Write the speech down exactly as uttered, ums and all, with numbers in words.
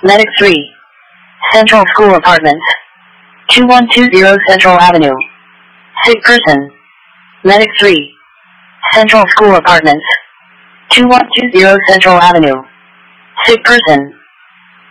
Medic three. Central School Apartments. two one two zero Central Avenue. Sick person. Medic three. Central School Apartments. two one two zero Central Avenue. Sick person.